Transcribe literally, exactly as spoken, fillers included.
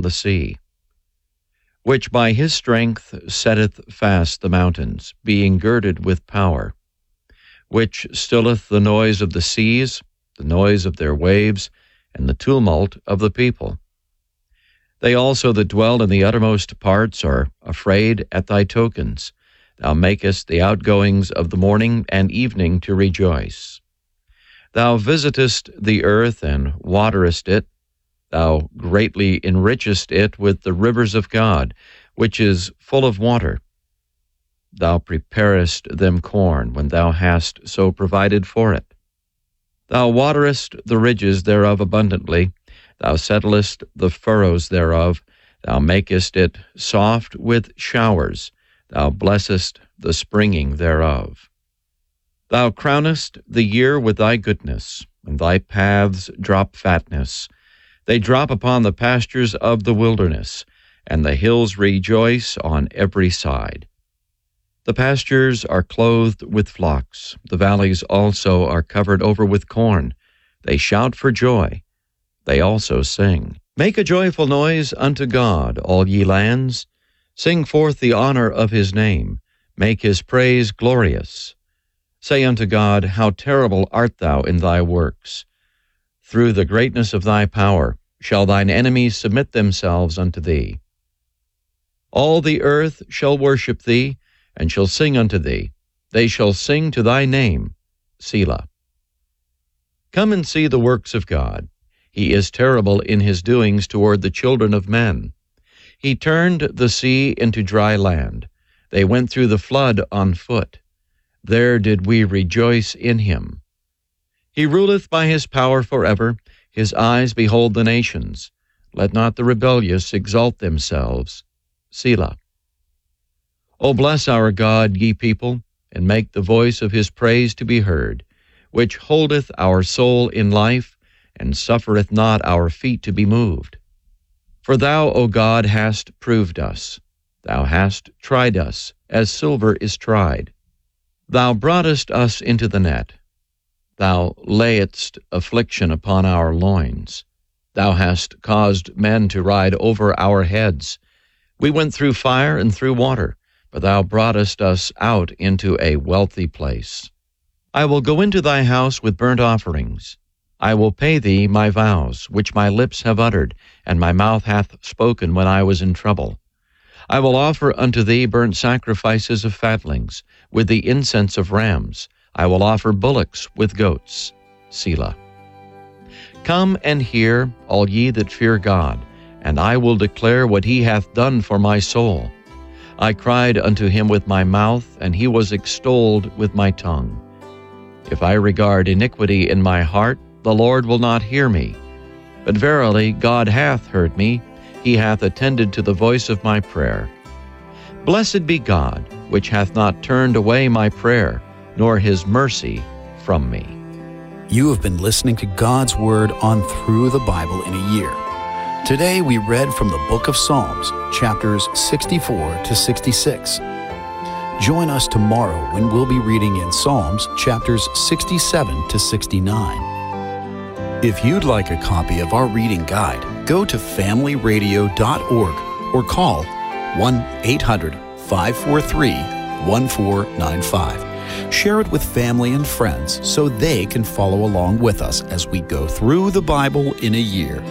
the sea, which by his strength setteth fast the mountains, being girded with power, which stilleth the noise of the seas, the noise of their waves, and the tumult of the people. They also that dwell in the uttermost parts are afraid at thy tokens. Thou makest the outgoings of the morning and evening to rejoice. Thou visitest the earth and waterest it. Thou greatly enrichest it with the rivers of God, which is full of water. Thou preparest them corn when thou hast so provided for it. Thou waterest the ridges thereof abundantly. Thou settlest the furrows thereof. Thou makest it soft with showers. Thou blessest the springing thereof. Thou crownest the year with thy goodness, and thy paths drop fatness. They drop upon the pastures of the wilderness, and the hills rejoice on every side. The pastures are clothed with flocks. The valleys also are covered over with corn. They shout for joy. They also sing. Make a joyful noise unto God, all ye lands. Sing forth the honor of his name. Make his praise glorious. Say unto God, how terrible art thou in thy works. Through the greatness of thy power shall thine enemies submit themselves unto thee. All the earth shall worship thee, and shall sing unto thee. They shall sing to thy name, Selah. Come and see the works of God. He is terrible in his doings toward the children of men. He turned the sea into dry land. They went through the flood on foot. There did we rejoice in him. He ruleth by his power forever. His eyes behold the nations. Let not the rebellious exalt themselves. Selah. O bless our God, ye people, and make the voice of his praise to be heard, which holdeth our soul in life, and suffereth not our feet to be moved. For thou, O God, hast proved us. Thou hast tried us, as silver is tried. Thou broughtest us into the net. Thou layedst affliction upon our loins. Thou hast caused men to ride over our heads. We went through fire and through water, but thou broughtest us out into a wealthy place. I will go into thy house with burnt offerings. I will pay thee my vows, which my lips have uttered, and my mouth hath spoken when I was in trouble. I will offer unto thee burnt sacrifices of fatlings, with the incense of rams. I will offer bullocks with goats. Selah. Come and hear, all ye that fear God, and I will declare what he hath done for my soul. I cried unto him with my mouth, and he was extolled with my tongue. If I regard iniquity in my heart, the Lord will not hear me. But verily God hath heard me. He hath attended to the voice of my prayer. Blessed be God, which hath not turned away my prayer, nor his mercy from me. You have been listening to God's Word on Through the Bible in a Year. Today we read from the book of Psalms, chapters sixty-four to sixty-six. Join us tomorrow when we'll be reading in Psalms, chapters sixty-seven to sixty-nine. If you'd like a copy of our reading guide, go to family radio dot org or call one eight hundred, five four three, one four nine five. Share it with family and friends so they can follow along with us as we go through the Bible in a year.